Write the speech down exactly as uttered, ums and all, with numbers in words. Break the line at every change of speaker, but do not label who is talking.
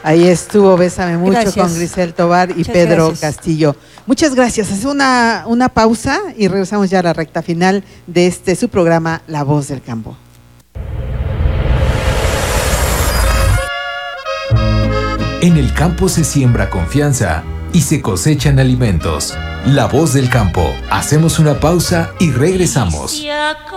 Ahí estuvo Bésame Mucho
Gracias.
con Grisel Tobar y
Muchas
Pedro
gracias.
Castillo. Muchas gracias. Es una, una pausa y regresamos ya a la recta final de este su programa La Voz del Campo.
En el campo se siembra confianza y se cosechan alimentos. La Voz del Campo. Hacemos una pausa y regresamos.